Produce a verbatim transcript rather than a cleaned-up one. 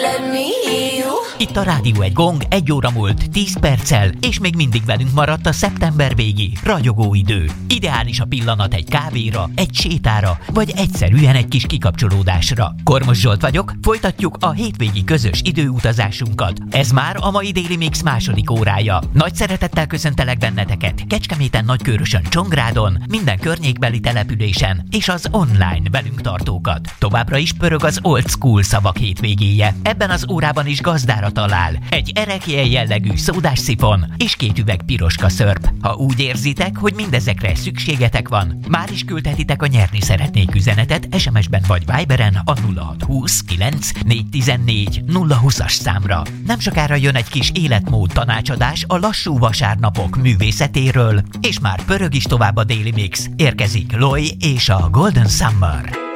let me hear you. Itt a Rádió egy Gong, egy óra múlt tíz perccel, és még mindig velünk maradt a szeptember végi ragyogó idő. Ideális a pillanat egy kávéra, egy sétára, vagy egyszerűen egy kis kikapcsolódásra. Kormos Zsolt vagyok, folytatjuk a hétvégi közös időutazásunkat. Ez már a mai Daily Mix második órája. Nagy szeretettel köszöntelek benneteket Kecskeméten, Nagykőrösön, Csongrádon, minden környékbeli településen, és az online velünk tartókat. Továbbra is pörög az old school szavak hétvégéje. Ebben az órában is gazdára talál egy erekje jellegű szódás szifon és két üveg piroska szörp. Ha úgy érzitek, hogy mindezekre szükségetek van, már is küldhetitek a nyerni szeretnék üzenetet es em es-ben vagy Viberen a nulla hat húsz kilenc négyszáztizennégy nulla húszas számra. Nem sokára jön egy kis életmód tanácsadás a lassú vasárnapok művészetéről, és már pörög is tovább a Daily Mix. Érkezik Loy és a Golden Summer.